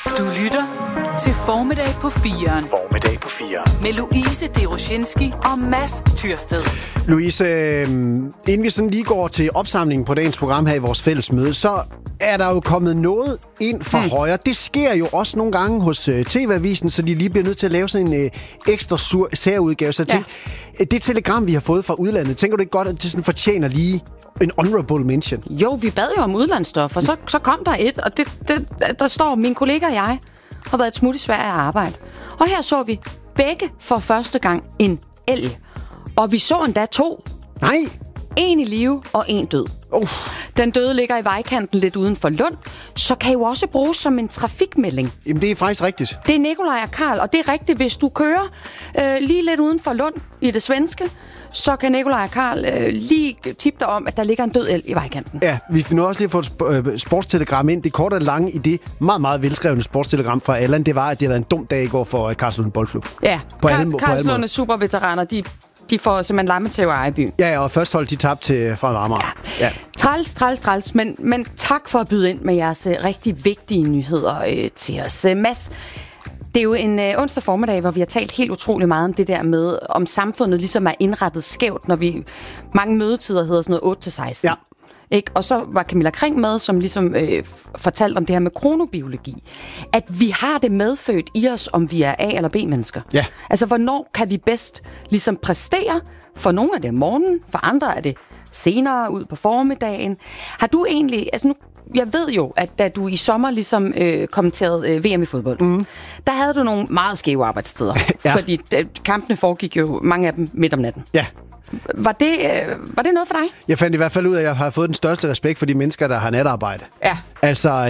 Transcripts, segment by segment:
Du lytter til Formiddag på 4'eren. Formiddag på 4'eren. Med Louise Deroshinski og Mads Tyrsted. Louise, inden vi sådan lige går til opsamlingen på dagens program her i vores fælles møde, så er der jo kommet noget ind fra højre. Det sker jo også nogle gange hos TV-avisen, så de lige bliver nødt til at lave sådan en ekstra særudgave. Så det telegram, vi har fået fra udlandet, tænker du ikke godt, at det sådan fortjener lige en honorable mention? Jo, vi bad jo om udlandsstof, og så kom der et, og der står, min kollega og jeg har været et smut i Sverige at arbejde. Og her så vi begge for første gang en elg. Og vi så endda 2. Nej! En i live og en død. Den døde ligger i vejkanten lidt uden for Lund, så kan jo også bruges som en trafikmelding. Jamen, det er faktisk rigtigt. Det er Nikolaj og Karl, og det er rigtigt, hvis du kører lige lidt uden for Lund i det svenske, så kan Nikolaj og Karl lige tippe dig om, at der ligger en død elg i vejkanten. Ja, vi finder også lige at få et sportstelegram ind. Det korte og lange i det meget, meget velskrevne sportstelegram fra Allan, det var, at det havde været en dum dag i går for Karlslunde Boldklub. Ja, Karlslunde superveteraner, de får simpelthen lammetæv af Ejby. Ja, og først holdt de tabt til fra Amager. Ja. Træls, men tak for at byde ind med jeres rigtig vigtige nyheder til os. Mads, det er jo en onsdag formiddag, hvor vi har talt helt utrolig meget om det der med, om samfundet ligesom er indrettet skævt, når vi mange mødetider hedder sådan noget 8-16. Ja. Ikke? Og så var Camilla Kring med, som ligesom fortalte om det her med kronobiologi. At vi har det medfødt i os, om vi er A- eller B-mennesker. Ja. Altså, hvornår kan vi bedst ligesom præstere? For nogle er det om morgenen, for andre er det senere ud på formiddagen. Har du egentlig... Altså nu, jeg ved jo, at da du i sommer ligesom kommenterede VM i fodbold, der havde du nogle meget skæve arbejdstider. Ja. Fordi kampene foregik jo mange af dem midt om natten. Ja. Var det noget for dig? Jeg fandt i hvert fald ud af, at jeg har fået den største respekt for de mennesker, der har natarbejde. Ja. Altså,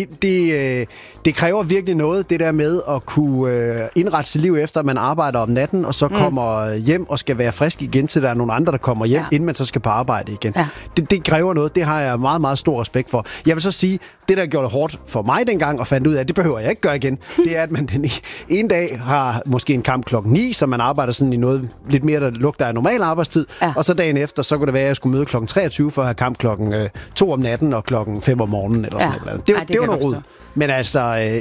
det kræver virkelig noget, det der med at kunne indrette sit liv efter, at man arbejder om natten, og så kommer hjem og skal være frisk igen, til der er nogle andre, der kommer hjem, inden man så skal på arbejde igen. Ja. Det kræver noget, det har jeg meget, meget stor respekt for. Jeg vil så sige, det der gjorde det hårdt for mig dengang, og fandt ud af, at det behøver jeg ikke gøre igen, det er, at man den ene dag har måske en kamp 9:00, så man arbejder sådan i noget lidt mere, der lugter af normal arbejdstid, og så dagen efter, så kunne det være, at jeg skulle møde 23:00 for at have kamp 2:00 om natten og 5:00 om morgenen, eller sådan noget. Det var noget rod. Men altså,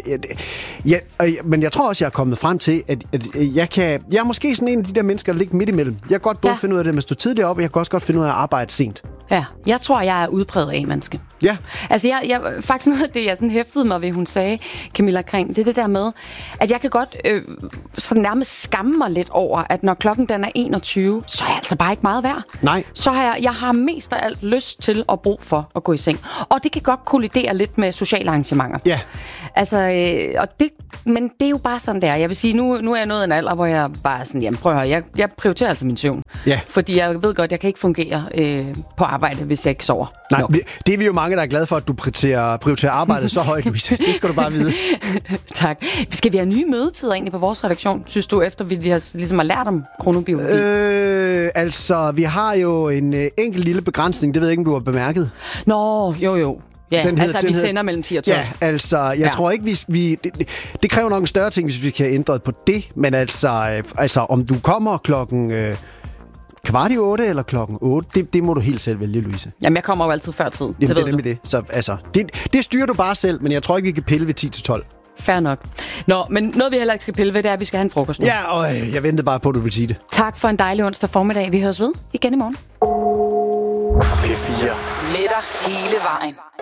men jeg tror også, jeg er kommet frem til, at jeg er måske sådan en af de der mennesker, der ligger midt imellem. Jeg kan godt både finde ud af det med at stå tidligt op, og jeg kan også godt finde ud af at arbejde sent. Ja, jeg tror, jeg er udpræget A-menneske. Ja. Altså, jeg faktisk noget af det, jeg sådan hæftede mig ved, hun sagde, Camilla Kring, det er det der med, at jeg kan godt sådan nærmest skamme mig lidt over, at når klokken den er 21, så er jeg altså bare ikke meget værd. Nej. Så har jeg har mest af alt lyst til og brug for at gå i seng. Og det kan godt kollidere lidt med sociale arrangementer. Ja. Altså, men det er jo bare sådan der. Jeg vil sige, nu er jeg nået en alder, hvor jeg bare sådan, jamen prøv at høre, jeg prioriterer altså min søvn. Ja. Fordi jeg ved godt, jeg kan ikke fungere på arbejde, hvis jeg ikke sover. Nej, det er vi jo mange, der er glade for, at du prioriterer arbejdet så højt, Louise. Det skal du bare vide. Tak. Skal vi have nye mødetider egentlig på vores redaktion, synes du, efter vi ligesom har lært om kronobiologi? Altså, vi har jo en enkelt lille begrænsning, det ved jeg ikke, om du har bemærket. Nå, jo. Ja, vi sender mellem 10 og 12. Ja, altså, jeg tror ikke, det kræver nok en større ting, hvis vi kan ændre på det, men altså om du kommer klokken 7:15 eller klokken 8, det må du helt selv vælge, Louise. Jamen, jeg kommer jo altid før tid. Jamen, det er nemlig det. Så altså, det styrer du bare selv, men jeg tror ikke, vi kan pille ved 10 til 12. Fair nok. Nå, men noget, vi heller ikke skal pille ved, det er, at vi skal have en frokost nu. Ja, og jeg ventede bare på, at du ville sige det. Tak for en dejlig onsdag formiddag. Vi høres ved igen i morgen. P4. Med dig hele vejen.